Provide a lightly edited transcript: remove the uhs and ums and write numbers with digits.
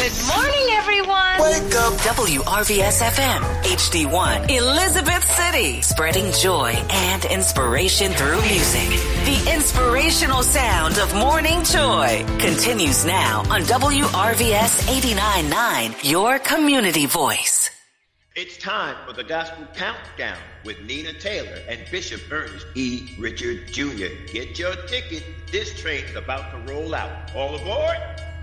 Good morning, everyone. Wake up. WRVS FM, HD1, Elizabeth City. Spreading joy and inspiration through music. The inspirational sound of Morning Joy continues now on WRVS 89.9, your community voice. It's time for the Gospel Countdown with Nina Taylor and Bishop Ernest E. Richard Jr. Get your ticket. This train's about to roll out. All aboard.